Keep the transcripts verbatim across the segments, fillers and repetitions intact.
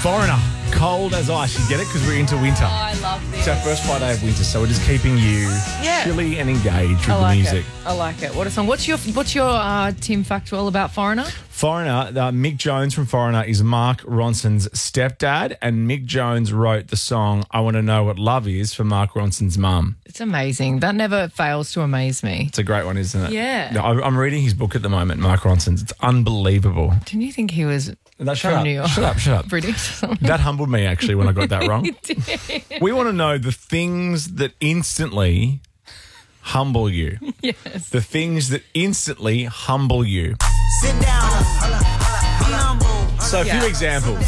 Foreigner, Cold as Ice. You get it? Because we're into winter. Oh, I love this. It's our first Friday of winter, so we're just keeping you Yeah. chilly and engaged with I like the music. it. I like it. What a song. What's your What's your uh, Tim factual about Foreigner? Foreigner, uh, Mick Jones from Foreigner is Mark Ronson's stepdad, and Mick Jones wrote the song I Want to Know What Love Is for Mark Ronson's mum. It's amazing. That never fails to amaze me. It's a great one, isn't it? Yeah. No, I- I'm reading his book at the moment, Mark Ronson's. It's unbelievable. Didn't you think he was No, shut from up. New York? Shut up, shut up. British or something? That humbled me, actually, when I got that wrong. You did. We want to know the things that instantly humble you. Yes. The things that instantly humble you. Sit down. Be humble. So a few Yeah. examples.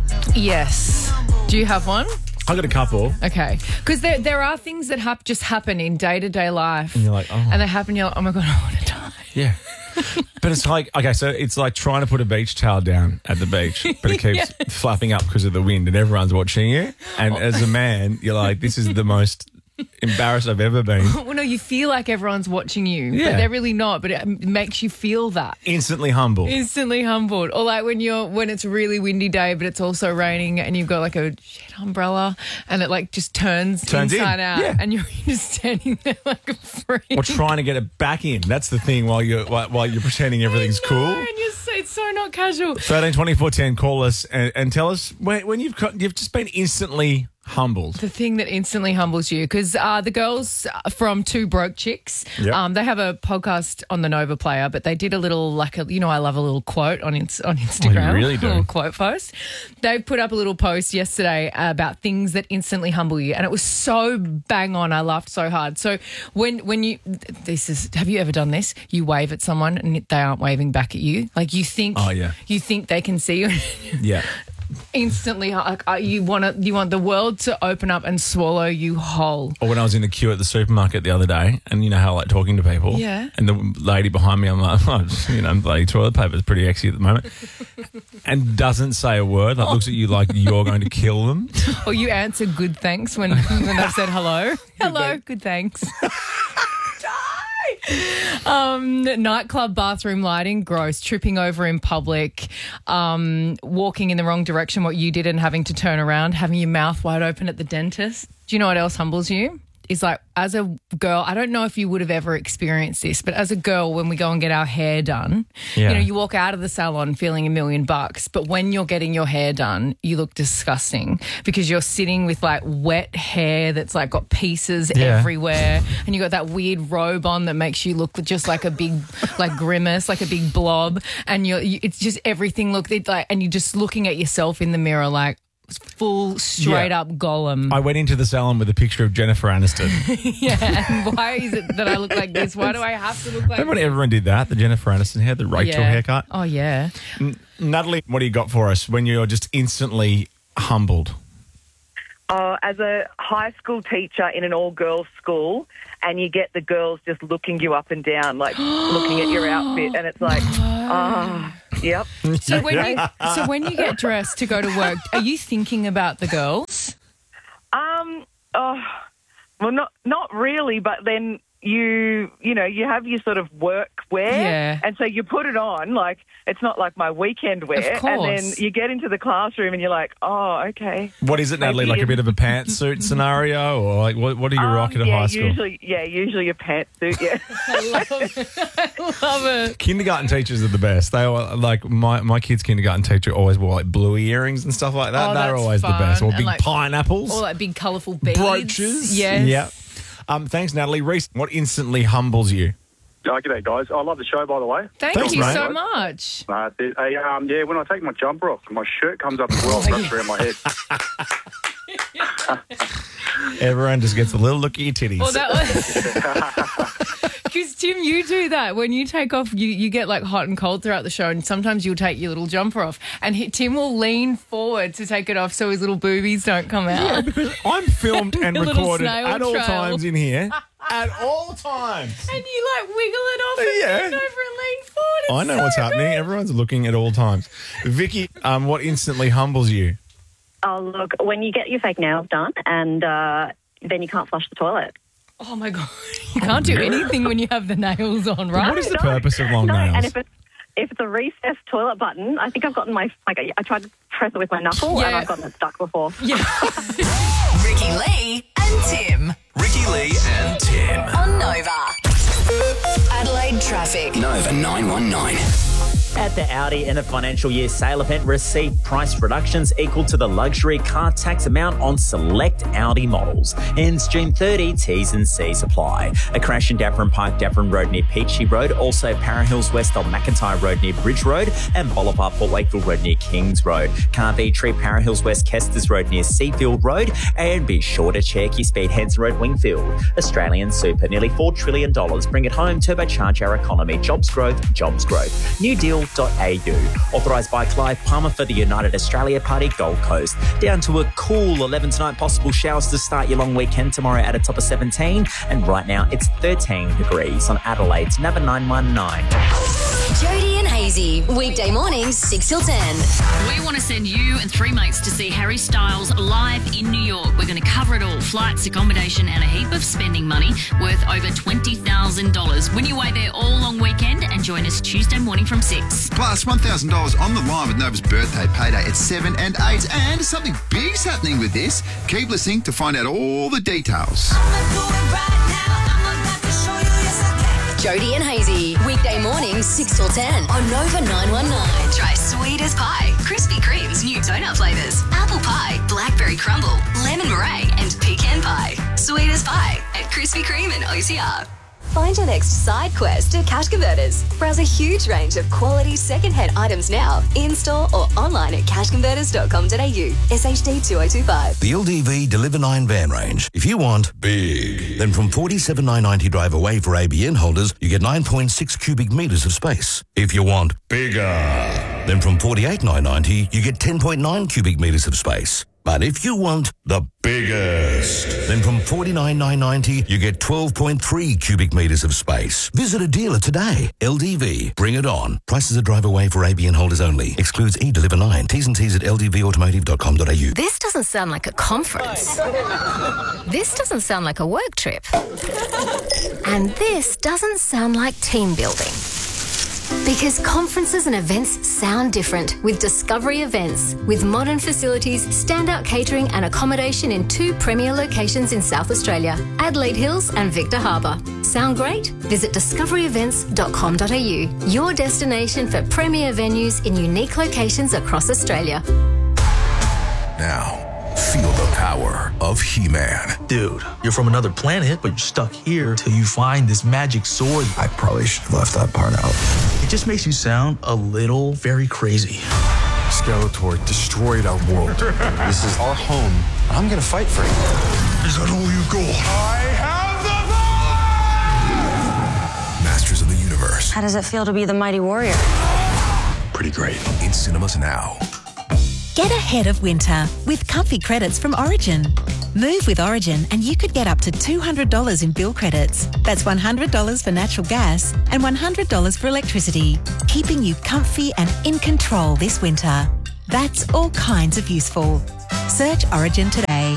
Yes. Do you have one? I got a couple. Okay. Because there, there are things that hap- just happen in day-to-day life. And you're like, oh. And they happen, you're like, oh my God, I want to die. Yeah. But it's like, okay, so it's like trying to put a beach towel down at the beach, but it keeps Yes. flapping up because of the wind and everyone's watching you. And as a man, you're like, this is the most embarrassed I've ever been. Well, no, you feel like everyone's watching you, Yeah. but they're really not. But it makes you feel that. Instantly humble. Instantly humbled. Or like when you're when it's a really windy day but it's also raining and you've got like a shit umbrella and it like just turns, Turns in. inside out Yeah. and you're just standing there like a freak. Or trying to get it back in. That's the thing while you're while, while you're pretending everything's I know, cool. And you're so, it's so not casual. thirteen twenty-four ten, call us and, and tell us when, when you've got, you've just been instantly humbled. The thing that instantly humbles you, because uh, the girls from Two Broke Chicks, Yep. um, they have a podcast on the Nova Player, but they did a little, like, a, you know, I love a little quote on ins- on Instagram. really do? A little quote post. They put up a little post yesterday about things that instantly humble you, and it was so bang on. I laughed so hard. So when when you, this is, have you ever done this? You wave at someone and they aren't waving back at you. Like you think, Oh, yeah. you think they can see you. Yeah. Instantly, like, uh, you want to, you want the world to open up and swallow you whole. Or when I was in the queue at the supermarket the other day, and you know how I like talking to people. Yeah. And the lady behind me, I'm like, oh, you know, bloody toilet paper is pretty exy at the moment, and doesn't say a word. Like looks at you like you're going to kill them. Or you answer good thanks when, when they've said hello. Hello, good thanks. Um, nightclub bathroom lighting, gross. Tripping over in public, um, walking in the wrong direction, what you did, and having to turn around, having your mouth wide open at the dentist. Do you know what else humbles you? Is like, as a girl, I don't know if you would have ever experienced this, but as a girl, when we go and get our hair done, Yeah. you know, you walk out of the salon feeling a million bucks, but when you're getting your hair done, you look disgusting because you're sitting with like wet hair that's like got pieces Yeah. everywhere, and you got that weird robe on that makes you look just like a big, like grimace, like a big blob, and you're, you, it's just everything look it's like, and you're just looking at yourself in the mirror like full straight Yeah. up Gollum. I went into the salon with a picture of Jennifer Aniston. Yeah, and why is it that I look like this? Why do I have to look like Remember when this? everyone did that? The Jennifer Aniston hair, the Rachel Yeah. haircut. Oh, yeah. Natalie, what do you got for us when you're just instantly humbled? Oh, as a high school teacher in an all-girls school, and you get the girls just looking you up and down, like looking at your outfit, and it's like, ah, yep. So when you so when you get dressed to go to work, are you thinking about the girls? Um, oh, well, not not really, but then you, you know, you have your sort of work wear, Yeah. and so you put it on, like it's not like my weekend wear, Of and then course. you get into the classroom and you're like, oh, okay. What is it, Natalie? Maybe Like a it's- bit of a pantsuit scenario, or like what? What do you Um, rock at a yeah, high school? usually, yeah, usually a pantsuit, yeah. I love it. I love it. Kindergarten teachers are the best. They all, like my my kid's kindergarten teacher always wore like bluey earrings and stuff like that. Oh, They're that's always fun. the best. Or And, big like, pineapples, All like big colourful beads. brooches. Yes. Yeah. Um, thanks, Natalie. Reese, what instantly humbles you? Oh, g'day, guys. I love the show, by the way. Thank Thanks, you mate. so much. Uh, it- hey, um, yeah, when I take my jumper off, my shirt comes up as well, Oh, wraps around my head. Everyone just gets a little look at your titties. Well, that was because Tim, you do that when you take off. You you get like hot and cold throughout the show, and sometimes you'll take your little jumper off, and he, Tim will lean forward to take it off so his little boobies don't come out. yeah, because I'm filmed and A little recorded snail at all trail. times in here. At all times. And you like wiggle it off and Yeah. lean over and lean forward. It's I know so what's happening. good. Everyone's looking at all times. Vicky, um, what instantly humbles you? Oh, look, when you get your fake nails done and uh, then you can't flush the toilet. Oh my God. You can't do anything when you have the nails on, right? What is the purpose of long No, nails? and if it's if it's a recessed toilet button, I think I've gotten my, like, I tried to press it with my knuckle Yeah. and I've gotten it stuck before. Yeah. Ricky Lee and Tim. Ricky Lee and Tim. On Nova. Adelaide traffic. Nova nine one nine. At the Audi in a financial year sale event, receive price reductions equal to the luxury car tax amount on select Audi models. Ends June thirtieth, T's and C's apply. A crash in Dafferin Park, Dafferin Road near Peachy Road, also Para Hills West on McIntyre Road near Bridge Road, and Bolivar Port Wakefield Road near Kings Road. Carvey Tree, Para Hills West, Kesters Road near Seafield Road, and be sure to check your speed, Hanson Road, Wingfield. Australian Super, nearly four trillion dollars. Bring it home, turbocharge our economy. Jobs growth, jobs growth. New Deal dot a u. Authorised by Clive Palmer for the United Australia Party, Gold Coast. Down to a cool eleven tonight. Possible showers to start your long weekend tomorrow at a top of seventeen. And right now it's thirteen degrees on Adelaide's Nova nine one nine. Jody and Hazy. Weekday mornings, six till ten. We want to send you and three mates to see Harry Styles live in New York. We're going to cover it all. Flights, accommodation and a heap of spending money worth over twenty thousand dollars. Win your way there all long weekend and join us Tuesday morning from six. Plus, one thousand dollars on the line with Nova's birthday payday at seven and eight. And something big's happening with this. Keep listening to find out all the details. Jody and Hazy. Weekday mornings, six till ten on Nova nine one nine. Try sweet as pie, Krispy Kreme's new donut flavours, apple pie, blackberry crumble, lemon meringue, and pecan pie. Sweet as pie at Krispy Kreme and O C R. Find your next side quest at Cash Converters. Browse a huge range of quality second-hand items now, in-store or online at cash converters dot com dot a u. S H D two oh two five. The L D V Deliver nine van range. If you want big, then from forty-seven thousand nine hundred ninety drive away for A B N holders, you get nine point six cubic metres of space. If you want bigger, then from forty-eight thousand nine hundred ninety, you get ten point nine cubic metres of space. But if you want the biggest, then from forty-nine thousand nine hundred ninety, you get twelve point three cubic metres of space. Visit a dealer today. L D V. Bring it on. Prices are drive away for A B N holders only. Excludes eDeliver nine. T's and T's at L D V automotive dot com dot a u. This doesn't sound like a conference. This doesn't sound like a work trip. And this doesn't sound like team building. Because conferences and events sound different with Discovery Events. With modern facilities, standout catering and accommodation in two premier locations in South Australia, Adelaide Hills and Victor Harbour. Sound great? Visit discovery events dot com dot a u, your destination for premier venues in unique locations across Australia. Now, feel the power of He-Man. Dude, you're from another planet, but you're stuck here till you find this magic sword. I probably should have left that part out. It just makes you sound a little very crazy. Skeletor destroyed our world. This is our home. I'm gonna fight for it. Is that all you got? I have the power! Masters of the Universe. How does it feel to be the mighty warrior? Pretty great. In cinemas now. Get ahead of winter with comfy credits from Origin. Move with Origin and you could get up to two hundred dollars in bill credits. That's one hundred dollars for natural gas and one hundred dollars for electricity, keeping you comfy and in control this winter. That's all kinds of useful. Search Origin today.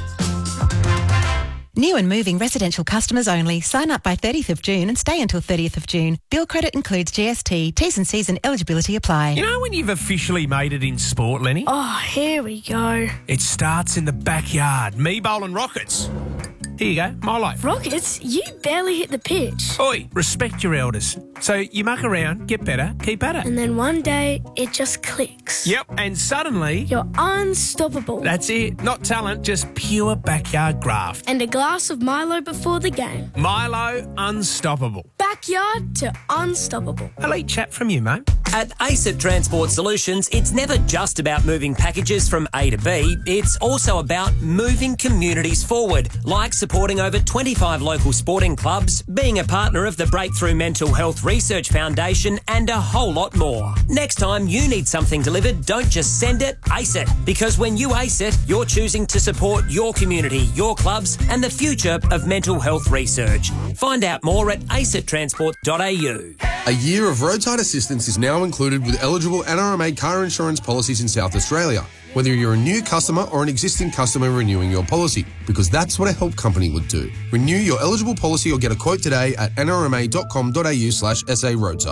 New and moving residential customers only. Sign up by thirtieth of June and stay until thirtieth of June. Bill credit includes G S T. T's and C's and eligibility apply. You know when you've officially made it in sport, Lenny? Oh, here we go. It starts in the backyard. Me bowling rockets. Here you go, my life. Rockets? You barely hit the pitch. Oi, respect your elders. So you muck around, get better, keep at it. And then one day, it just clicks. Yep, and suddenly... You're unstoppable. That's it. Not talent, just pure backyard graft. And a glass of Milo before the game. Milo, unstoppable. Backyard to unstoppable. Elite chat from you, mate. At ACET Transport Solutions, it's never just about moving packages from A to B. It's also about moving communities forward, like supporting over twenty-five local sporting clubs, being a partner of the Breakthrough Mental Health Research Foundation, and a whole lot more. Next time you need something delivered, don't just send it, ace it. Because when you ace it, you're choosing to support your community, your clubs, and the future of mental health research. Find out more at acet transport dot a u. A year of roadside assistance is now included with eligible N R M A car insurance policies in South Australia, whether you're a new customer or an existing customer renewing your policy, because that's what a help company would do. Renew your eligible policy or get a quote today at n r m a dot com dot a u slash s a roadside.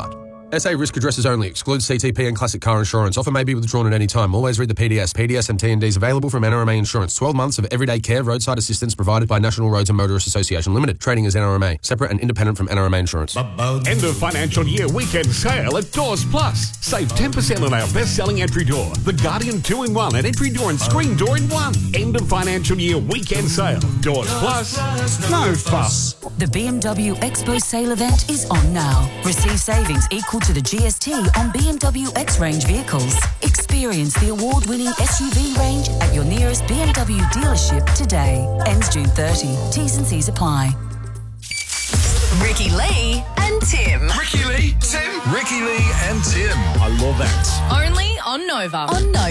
S A risk addresses only. Excludes C T P and classic car insurance. Offer may be withdrawn at any time. Always read the P D S. P D S and T and Ds available from N R M A Insurance. twelve months of everyday care roadside assistance provided by National Roads and Motorists Association Limited. Trading as N R M A. Separate and independent from N R M A Insurance. End of financial year weekend sale at Doors Plus. Save ten percent on our best-selling entry door. The Guardian two in one and entry door and screen door in one. End of financial year weekend sale. Doors Plus. No fuss. The B M W Expo sale event is on now. Receive savings equal to the G S T on B M W X-Range vehicles. Experience the award-winning S U V range at your nearest B M W dealership today. Ends June thirtieth. T's and C's apply. Ricky Lee and Tim. Ricky Lee, Tim. Ricky Lee and Tim. I love that. Only on Nova. On Nova.